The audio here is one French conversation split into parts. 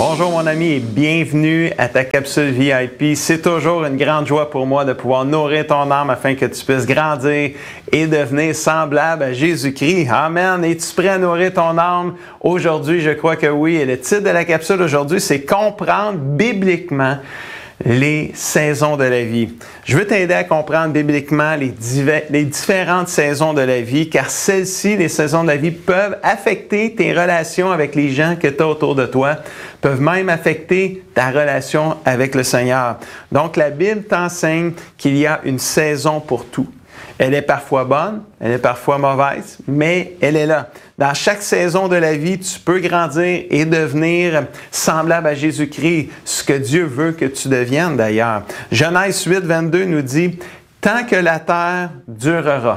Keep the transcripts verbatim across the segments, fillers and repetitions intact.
Bonjour mon ami et bienvenue à ta capsule V I P. C'est toujours une grande joie pour moi de pouvoir nourrir ton âme afin que tu puisses grandir et devenir semblable à Jésus-Christ. Amen. Es-tu prêt à nourrir ton âme? Aujourd'hui, je crois que oui. Et le titre de la capsule aujourd'hui, c'est « Comprendre bibliquement les saisons de la vie ». Je veux t'aider à comprendre bibliquement les, diver- les différentes saisons de la vie, car celles-ci, les saisons de la vie, peuvent affecter tes relations avec les gens que tu as autour de toi, peuvent même affecter ta relation avec le Seigneur. Donc, la Bible t'enseigne qu'il y a une saison pour tout. Elle est parfois bonne, elle est parfois mauvaise, mais elle est là. Dans chaque saison de la vie, tu peux grandir et devenir semblable à Jésus-Christ, ce que Dieu veut que tu deviennes d'ailleurs. Genèse huit, vingt-deux nous dit « Tant que la terre durera,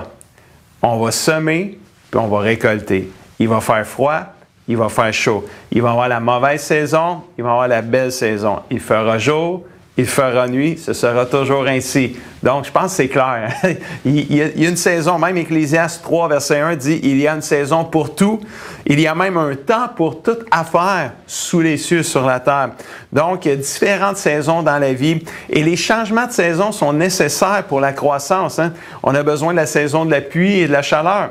on va semer puis on va récolter. Il va faire froid, il va faire chaud. Il va y avoir la mauvaise saison, il va y avoir la belle saison. Il fera jour, il fera nuit, ce sera toujours ainsi. » Donc, je pense que c'est clair. il, y a, il y a une saison, même Ecclésiaste trois, verset un dit « Il y a une saison pour tout. Il y a même un temps pour toute affaire sous les cieux, sur la terre. » Donc, il y a différentes saisons dans la vie. Et les changements de saison sont nécessaires pour la croissance. Hein? On a besoin de la saison de la pluie et de la chaleur.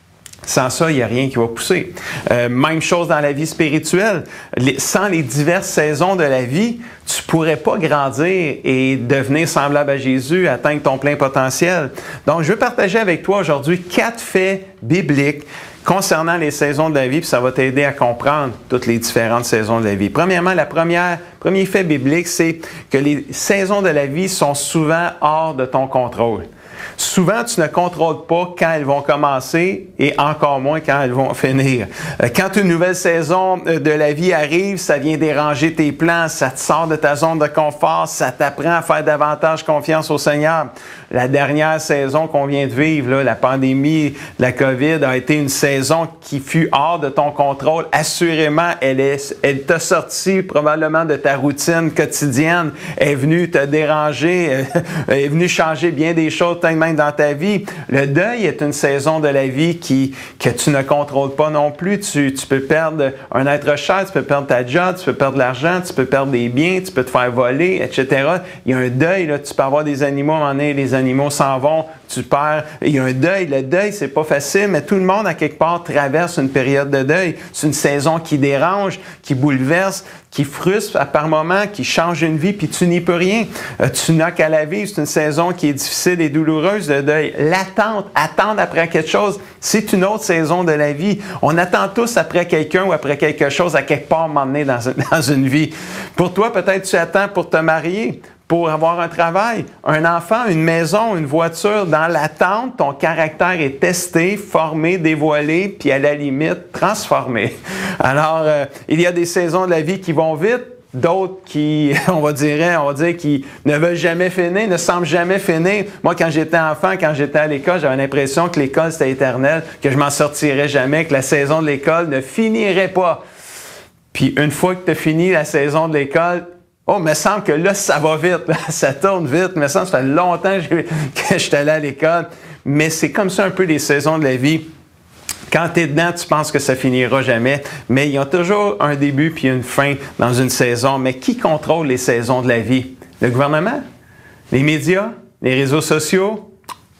Sans ça, il n'y a rien qui va pousser. Euh, même chose dans la vie spirituelle. Les, sans les diverses saisons de la vie, tu ne pourrais pas grandir et devenir semblable à Jésus, atteindre ton plein potentiel. Donc, je veux partager avec toi aujourd'hui quatre faits bibliques concernant les saisons de la vie, puis ça va t'aider à comprendre toutes les différentes saisons de la vie. Premièrement, la première, premier fait biblique, c'est que les saisons de la vie sont souvent hors de ton contrôle. Souvent, tu ne contrôles pas quand elles vont commencer et encore moins quand elles vont finir. Quand une nouvelle saison de la vie arrive, ça vient déranger tes plans, ça te sort de ta zone de confort, ça t'apprend à faire davantage confiance au Seigneur. La dernière saison qu'on vient de vivre, là, la pandémie, la COVID, a été une saison qui fut hors de ton contrôle. Assurément, elle, est, elle t'a sorti probablement de ta routine quotidienne, elle est venue te déranger, elle est venue changer bien des choses, même dans ta vie. Le deuil est une saison de la vie qui, que tu ne contrôles pas non plus. Tu, tu peux perdre un être cher, tu peux perdre ta job, tu peux perdre de l'argent, tu peux perdre des biens, tu peux te faire voler, et cetera. Il y a un deuil, là. Tu peux avoir des animaux, à un moment donné, les animaux s'en vont, tu perds. Il y a un deuil. Le deuil, c'est pas facile, mais tout le monde, à quelque part, traverse une période de deuil. C'est une saison qui dérange, qui bouleverse, qui frustre par moments, qui change une vie, puis tu n'y peux rien. Euh, tu n'as qu'à la vivre. C'est une saison qui est difficile et douloureuse de deuil. L'attente, attendre après quelque chose, c'est une autre saison de la vie. On attend tous après quelqu'un ou après quelque chose à quelque part m'emmener dans, dans une vie. Pour toi, peut-être tu attends pour te marier, pour avoir un travail, un enfant, une maison, une voiture. Dans l'attente, ton caractère est testé, formé, dévoilé, puis à la limite, transformé. Alors, euh, il y a des saisons de la vie qui vont vite, d'autres qui, on va dire, on va dire, qui ne veulent jamais finir, ne semblent jamais finir. Moi, quand j'étais enfant, quand j'étais à l'école, j'avais l'impression que l'école, c'était éternel, que je m'en sortirais jamais, que la saison de l'école ne finirait pas. Puis, une fois que tu as fini la saison de l'école, oh, il me semble que là, ça va vite, là, ça tourne vite. Il me semble que ça fait longtemps que je suis allé à l'école. Mais c'est comme ça un peu les saisons de la vie. Quand tu es dedans, tu penses que ça finira jamais. Mais il y a toujours un début puis une fin dans une saison. Mais qui contrôle les saisons de la vie? Le gouvernement? Les médias? Les réseaux sociaux?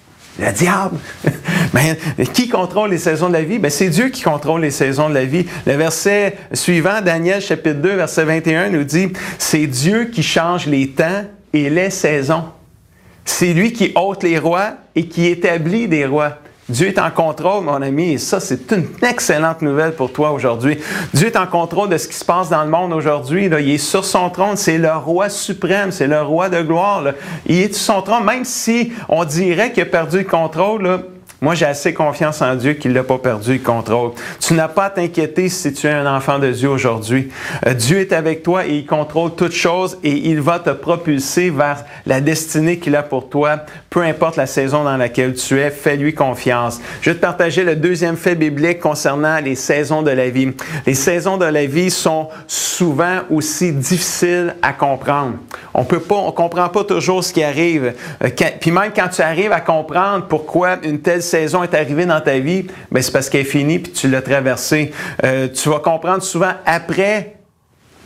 Le diable! Mais qui contrôle les saisons de la vie? Bien, c'est Dieu qui contrôle les saisons de la vie. Le verset suivant, Daniel chapitre deux, verset vingt et un, nous dit « C'est Dieu qui change les temps et les saisons. C'est lui qui ôte les rois et qui établit des rois. » Dieu est en contrôle, mon ami, et ça, c'est une excellente nouvelle pour toi aujourd'hui. Dieu est en contrôle de ce qui se passe dans le monde aujourd'hui. Là. Il est sur son trône, c'est le roi suprême, c'est le roi de gloire. Là. Il est sur son trône, même si on dirait qu'il a perdu le contrôle, là. Moi, j'ai assez confiance en Dieu qu'il n'a pas perdu le contrôle. Tu n'as pas à t'inquiéter si tu es un enfant de Dieu aujourd'hui. Euh, Dieu est avec toi et il contrôle toutes choses et il va te propulser vers la destinée qu'il a pour toi, peu importe la saison dans laquelle tu es. Fais-lui confiance. Je vais te partager le deuxième fait biblique concernant les saisons de la vie. Les saisons de la vie sont souvent aussi difficiles à comprendre. On peut pas, on comprend pas toujours ce qui arrive. Euh, quand, puis même quand tu arrives à comprendre pourquoi une telle saison est arrivée dans ta vie, bien, c'est parce qu'elle est finie puis tu l'as traversée. Euh, tu vas comprendre souvent après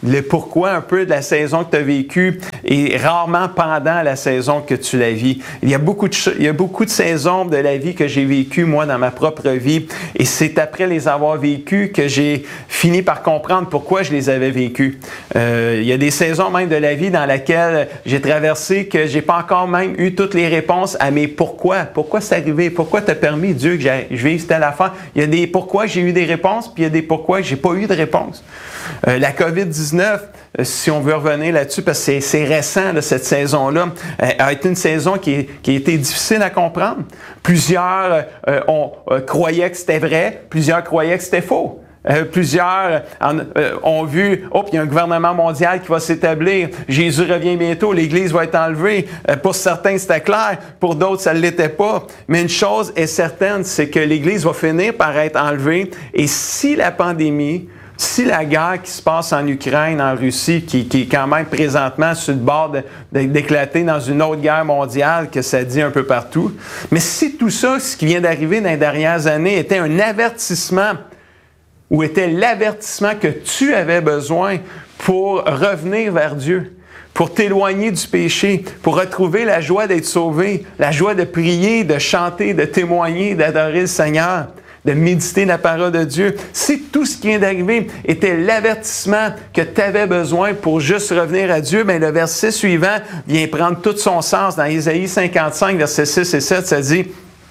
le pourquoi un peu de la saison que tu as vécue et rarement pendant la saison que tu la vis. Il y a beaucoup de, il y a beaucoup de saisons de la vie que j'ai vécues, moi, dans ma propre vie, et c'est après les avoir vécues que j'ai fini par comprendre pourquoi je les avais vécues. Euh, il y a des saisons même de la vie dans lesquelles j'ai traversé que j'ai pas encore même eu toutes les réponses à mes pourquoi. Pourquoi c'est arrivé? Pourquoi t'as permis, Dieu, que je vive telle affaire? Il y a des pourquoi j'ai eu des réponses, puis il y a des pourquoi j'ai pas eu de réponse. Euh, la covid dix-neuf, euh, si on veut revenir là-dessus, parce que c'est, c'est récent, là, cette saison-là, euh, a été une saison qui, qui a été difficile à comprendre. Plusieurs euh, ont, euh, croyaient que c'était vrai, plusieurs croyaient que c'était faux. Euh, plusieurs en, euh, ont vu, oh, il y a un gouvernement mondial qui va s'établir, Jésus revient bientôt, l'Église va être enlevée. Euh, pour certains, c'était clair, pour d'autres, ça ne l'était pas. Mais une chose est certaine, c'est que l'Église va finir par être enlevée. Et si la pandémie, si la guerre qui se passe en Ukraine, en Russie, qui, qui est quand même présentement sur le bord de, de, d'éclater dans une autre guerre mondiale, que ça dit un peu partout, mais si tout ça, ce qui vient d'arriver dans les dernières années, était un avertissement, ou était l'avertissement que tu avais besoin pour revenir vers Dieu, pour t'éloigner du péché, pour retrouver la joie d'être sauvé, la joie de prier, de chanter, de témoigner, d'adorer le Seigneur, de méditer la parole de Dieu. Si tout ce qui vient d'arriver était l'avertissement que tu avais besoin pour juste revenir à Dieu, bien, le verset suivant vient prendre tout son sens. Dans Ésaïe cinquante-cinq, versets six et sept, ça dit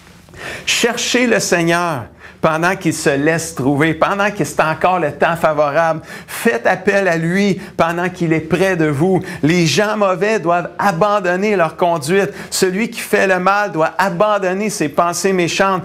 « Cherchez le Seigneur pendant qu'il se laisse trouver, pendant que c'est encore le temps favorable. Faites appel à lui pendant qu'il est près de vous. Les gens mauvais doivent abandonner leur conduite. Celui qui fait le mal doit abandonner ses pensées méchantes.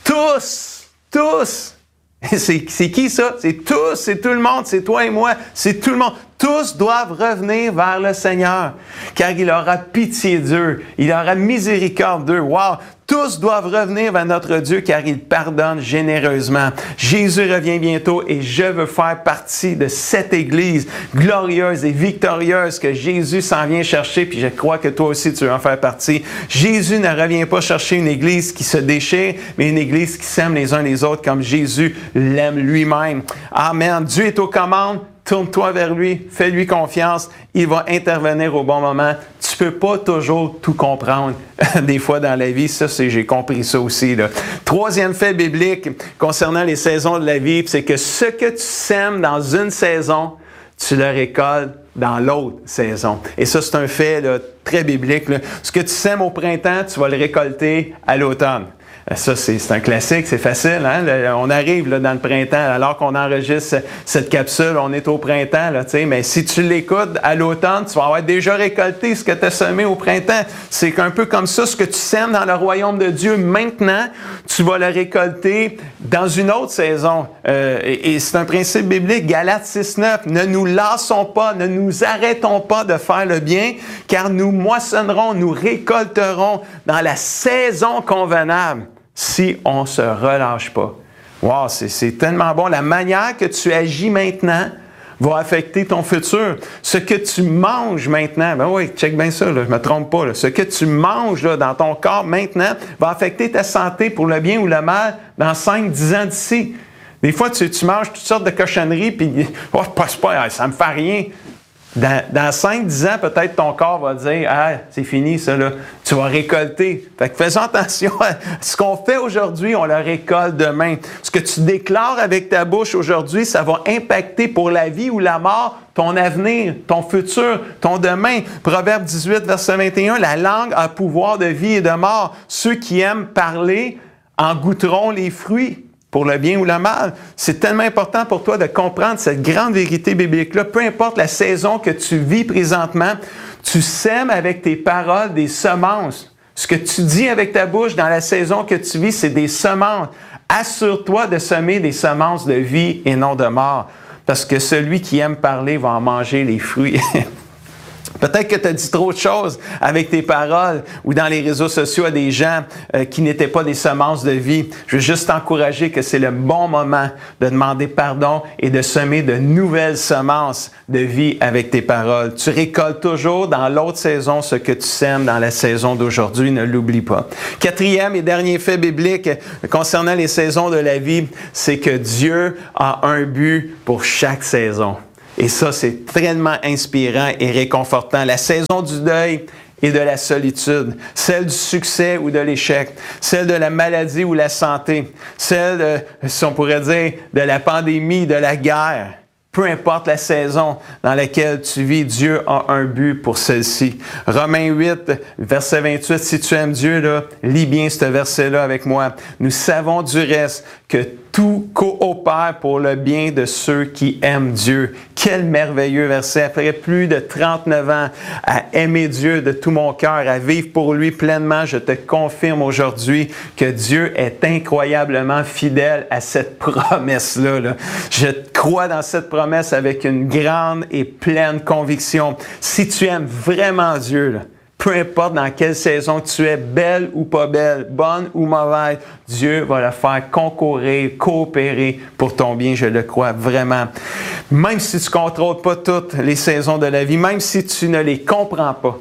Tous, tous, c'est, c'est qui ça? C'est tous, c'est tout le monde, c'est toi et moi, c'est tout le monde. Tous doivent revenir vers le Seigneur, car il aura pitié d'eux, il aura miséricorde d'eux. Wow! Tous doivent revenir vers notre Dieu, car il pardonne généreusement. Jésus revient bientôt et je veux faire partie de cette Église glorieuse et victorieuse que Jésus s'en vient chercher, puis je crois que toi aussi tu veux en faire partie. Jésus ne revient pas chercher une Église qui se déchire, mais une Église qui s'aime les uns les autres comme Jésus l'aime lui-même. Amen. Dieu est aux commandes. Tourne-toi vers lui, fais-lui confiance, il va intervenir au bon moment. Tu ne peux pas toujours tout comprendre des fois dans la vie, ça c'est, j'ai compris ça aussi. Là. Troisième fait biblique concernant les saisons de la vie, c'est que ce que tu sèmes dans une saison, tu le récoltes dans l'autre saison. Et ça c'est un fait là, très biblique. Là. Ce que tu sèmes au printemps, tu vas le récolter à l'automne. Ça, c'est, c'est un classique, c'est facile. Hein? Le, on arrive là, dans le printemps, alors qu'on enregistre cette capsule, on est au printemps. Là, mais si tu l'écoutes à l'automne, tu vas avoir déjà récolté ce que tu as semé au printemps. C'est un peu comme ça, ce que tu sèmes dans le royaume de Dieu maintenant, tu vas le récolter dans une autre saison. Euh, et, et c'est un principe biblique, Galates six neuf. Ne nous lassons pas, ne nous arrêtons pas de faire le bien, car nous moissonnerons, nous récolterons dans la saison convenable. Si on ne se relâche pas. Wow, c'est, c'est tellement bon. La manière que tu agis maintenant va affecter ton futur. Ce que tu manges maintenant, ben oui, check bien ça, là, je ne me trompe pas. Là. Ce que tu manges là, dans ton corps maintenant va affecter ta santé pour le bien ou le mal dans cinq dix ans d'ici. Des fois, tu, tu manges toutes sortes de cochonneries, puis oh, c'est pas, ça ne me fait rien. Dans, dans cinq dix ans, peut-être ton corps va dire « Ah, c'est fini ça, là. Tu vas récolter. » Fait que faisons attention à ce qu'on fait aujourd'hui, on le récolte demain. Ce que tu déclares avec ta bouche aujourd'hui, ça va impacter pour la vie ou la mort ton avenir, ton futur, ton demain. Proverbe dix-huit, verset vingt et un, « La langue a pouvoir de vie et de mort. Ceux qui aiment parler en goûteront les fruits. » Pour le bien ou le mal. C'est tellement important pour toi de comprendre cette grande vérité biblique-là. Peu importe la saison que tu vis présentement, tu sèmes avec tes paroles des semences. Ce que tu dis avec ta bouche dans la saison que tu vis, c'est des semences. Assure-toi de semer des semences de vie et non de mort. Parce que celui qui aime parler va en manger les fruits. Peut-être que tu as dit trop de choses avec tes paroles ou dans les réseaux sociaux à des gens euh, qui n'étaient pas des semences de vie. Je veux juste t'encourager que c'est le bon moment de demander pardon et de semer de nouvelles semences de vie avec tes paroles. Tu récoltes toujours dans l'autre saison ce que tu sèmes dans la saison d'aujourd'hui, ne l'oublie pas. Quatrième et dernier fait biblique concernant les saisons de la vie, c'est que Dieu a un but pour chaque saison. Et ça, c'est tellement inspirant et réconfortant. La saison du deuil et de la solitude, celle du succès ou de l'échec, celle de la maladie ou la santé, celle, de, si on pourrait dire, de la pandémie, de la guerre. Peu importe la saison dans laquelle tu vis, Dieu a un but pour celle-ci. Romains huit, verset vingt-huit, si tu aimes Dieu, là, lis bien ce verset-là avec moi. Nous savons du reste que tout coopère pour le bien de ceux qui aiment Dieu. Quel merveilleux verset. Après plus de trente-neuf ans à aimer Dieu de tout mon cœur, à vivre pour lui pleinement, je te confirme aujourd'hui que Dieu est incroyablement fidèle à cette promesse-là. Là. Je crois dans cette promesse avec une grande et pleine conviction. Si tu aimes vraiment Dieu, là, peu importe dans quelle saison tu es, belle ou pas belle, bonne ou mauvaise, Dieu va le faire concourir, coopérer pour ton bien, je le crois vraiment. Même si tu ne contrôles pas toutes les saisons de la vie, même si tu ne les comprends pas,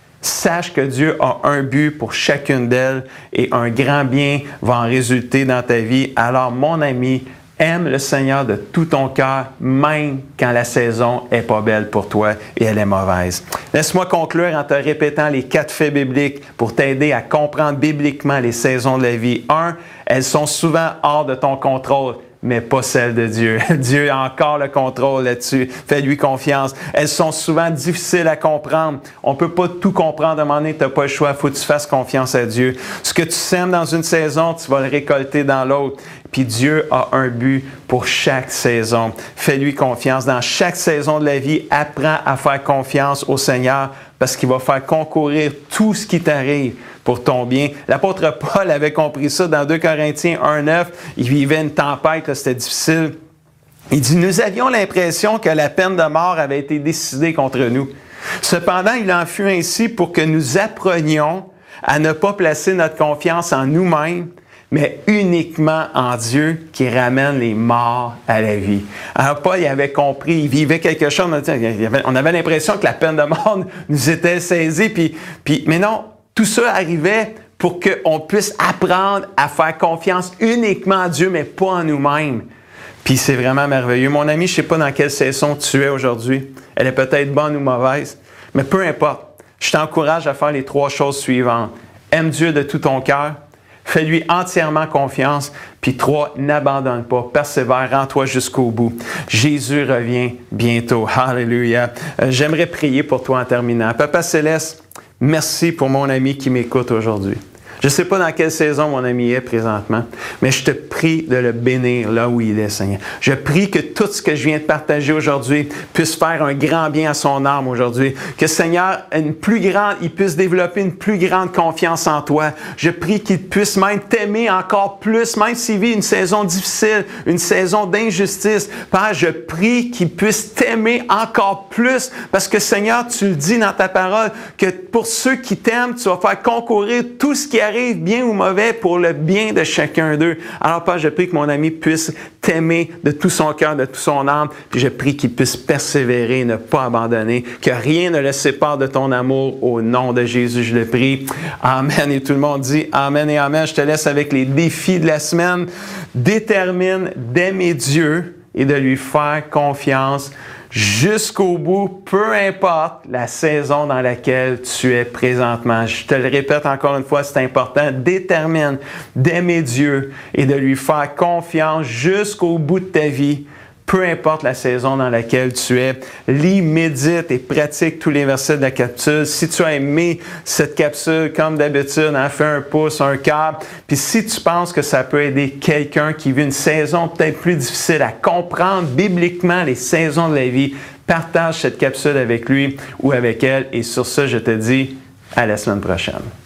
sache que Dieu a un but pour chacune d'elles et un grand bien va en résulter dans ta vie. Alors, mon ami, aime le Seigneur de tout ton cœur, même quand la saison n'est pas belle pour toi et elle est mauvaise. Laisse-moi conclure en te répétant les quatre faits bibliques pour t'aider à comprendre bibliquement les saisons de la vie. Un, elles sont souvent hors de ton contrôle, mais pas celles de Dieu. Dieu a encore le contrôle là-dessus. Fais-lui confiance. Elles sont souvent difficiles à comprendre. On ne peut pas tout comprendre à un moment donné, tu n'as pas le choix. Il faut que tu fasses confiance à Dieu. Ce que tu sèmes dans une saison, tu vas le récolter dans l'autre. Puis Dieu a un but pour chaque saison. Fais-lui confiance. Dans chaque saison de la vie, apprends à faire confiance au Seigneur parce qu'il va faire concourir tout ce qui t'arrive pour ton bien. L'apôtre Paul avait compris ça dans deux Corinthiens un neuf. Il vivait une tempête, là, c'était difficile. Il dit, nous avions l'impression que la peine de mort avait été décidée contre nous. Cependant, il en fut ainsi pour que nous apprenions à ne pas placer notre confiance en nous-mêmes, mais uniquement en Dieu qui ramène les morts à la vie. Alors Paul, il avait compris, il vivait quelque chose, on avait l'impression que la peine de mort nous était saisie, puis, puis, mais non, tout ça arrivait pour qu'on puisse apprendre à faire confiance uniquement à Dieu, mais pas en nous-mêmes. Puis c'est vraiment merveilleux. Mon ami, je ne sais pas dans quelle saison tu es aujourd'hui. Elle est peut-être bonne ou mauvaise, mais peu importe. Je t'encourage à faire les trois choses suivantes. Aime Dieu de tout ton cœur. Fais-lui entièrement confiance. Puis trois, n'abandonne pas. Persévère, rends-toi jusqu'au bout. Jésus revient bientôt. Alléluia. Euh, j'aimerais prier pour toi en terminant. Papa Céleste, merci pour mon ami qui m'écoute aujourd'hui. Je ne sais pas dans quelle saison mon ami est présentement, mais je te prie de le bénir là où il est, Seigneur. Je prie que tout ce que je viens de partager aujourd'hui puisse faire un grand bien à son âme aujourd'hui. Que, Seigneur, une plus grande, il puisse développer une plus grande confiance en toi. Je prie qu'il puisse même t'aimer encore plus, même s'il vit une saison difficile, une saison d'injustice. Père, je prie qu'il puisse t'aimer encore plus parce que, Seigneur, tu le dis dans ta parole que pour ceux qui t'aiment, tu vas faire concourir tout ce qui arrive, bien ou mauvais, pour le bien de chacun d'eux. Alors, Père, je prie que mon ami puisse t'aimer de tout son cœur, de tout son âme, puis je prie qu'il puisse persévérer, ne pas abandonner, que rien ne le sépare de ton amour. Au nom de Jésus, je le prie. Amen. Et tout le monde dit Amen et Amen. Je te laisse avec les défis de la semaine. Détermine d'aimer Dieu et de lui faire confiance jusqu'au bout, peu importe la saison dans laquelle tu es présentement. Je te le répète encore une fois, c'est important. Détermine d'aimer Dieu et de lui faire confiance jusqu'au bout de ta vie, peu importe la saison dans laquelle tu es. Lis, médite et pratique tous les versets de la capsule. Si tu as aimé cette capsule, comme d'habitude, hein, fais un pouce, un cœur. Puis si tu penses que ça peut aider quelqu'un qui vit une saison peut-être plus difficile à comprendre bibliquement les saisons de la vie, partage cette capsule avec lui ou avec elle. Et sur ça, je te dis à la semaine prochaine.